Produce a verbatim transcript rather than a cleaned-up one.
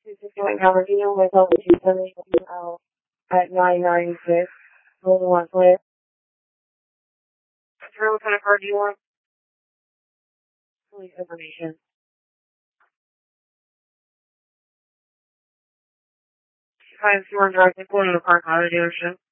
Going Palladino with over two seventy-two out at nine ninety-six. Golden one clear. Sir, what kind of car do you want? Police information. Five Storm Drive, going to the park auto dealership.